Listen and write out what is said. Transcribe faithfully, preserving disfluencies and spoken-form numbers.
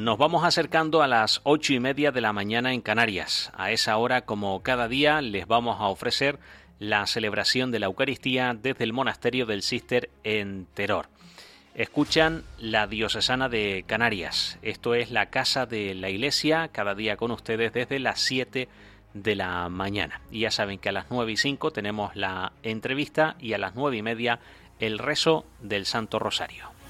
Nos vamos acercando a las ocho y media de la mañana en Canarias. A esa hora, como cada día, les vamos a ofrecer la celebración de la Eucaristía desde el monasterio del Císter en Teror. Escuchan la Diocesana de Canarias. Esto es la Casa de la Iglesia, cada día con ustedes desde las siete de la mañana. Y ya saben que a las nueve y cinco tenemos la entrevista y a las nueve y media el rezo del Santo Rosario.